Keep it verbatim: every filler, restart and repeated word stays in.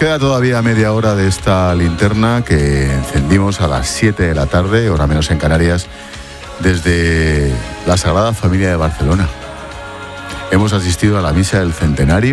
queda todavía media hora de esta linterna que encendimos a las siete de la tarde, hora menos en Canarias, desde la Sagrada Familia de Barcelona. Hemos asistido a la misa del centenario